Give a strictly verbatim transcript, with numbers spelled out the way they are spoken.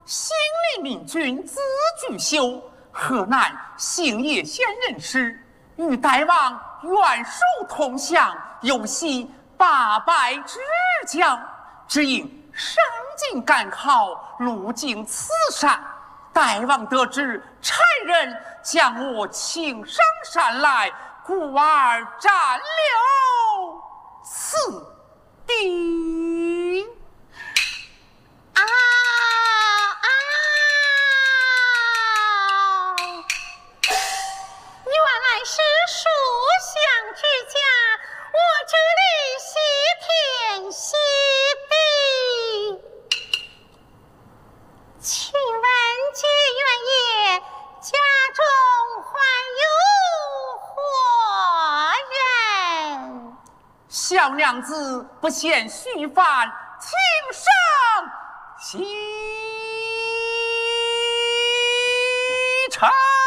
新立明君自具修，河南姓叶县人士，与大王元首同享，有惜八百之交，只因上京赶考，路经此山，大王得知差人将我请上山来，故而暂留此地。 啊啊！原来是书香之家，我这里西天西地。请问解元爷，家中还有何人？ 小娘子不嫌虚烦，请上西城。